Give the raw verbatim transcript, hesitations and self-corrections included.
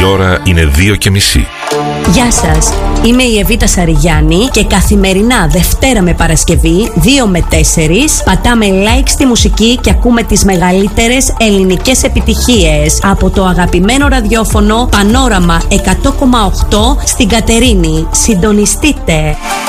ώρα είναι δύο και μισή. Γεια σας, είμαι η Εβίτα Σαριγιάννη και καθημερινά Δευτέρα με Παρασκευή δύο με τέσσερις πατάμε like στη μουσική και ακούμε τις μεγαλύτερες ελληνικές επιτυχίες από το αγαπημένο ραδιόφωνο Πανόραμα εκατό κόμμα οκτώ στην Κατερίνη. Συντονιστείτε!